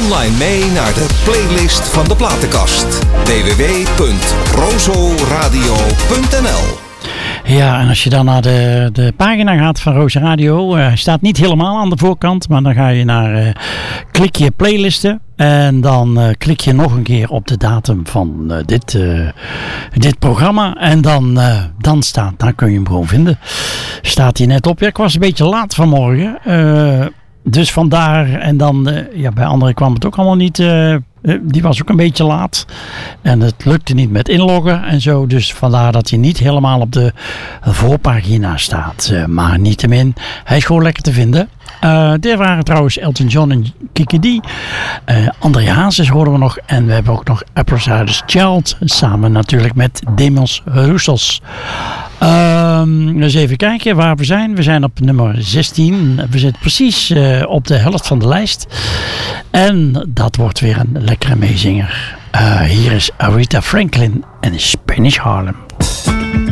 online mee naar de playlist van de platenkast. www.rozoradio.nl. Ja, en als je dan naar de pagina gaat van Rozo Radio, staat niet helemaal aan de voorkant, maar dan ga je naar klik je playlisten en dan klik je nog een keer op de datum van dit programma en dan kun je hem gewoon vinden. Staat hij net op. Ja, ik was een beetje laat vanmorgen, dus vandaar en dan, bij anderen kwam het ook allemaal niet. Die was ook een beetje laat. En het lukte niet met inloggen en zo. Dus vandaar dat hij niet helemaal op de voorpagina staat. Maar niettemin, hij is gewoon lekker te vinden. Dit waren trouwens Elton John en Kiki D. André Hazes horen we nog. En we hebben ook nog Appreciated Child. Samen natuurlijk met Demos Roussos. Dus even kijken waar we zijn. We zijn op nummer 16. We zitten precies op de helft van de lijst. En dat wordt weer een lekkere meezinger. Hier is Aretha Franklin en Spanish Harlem.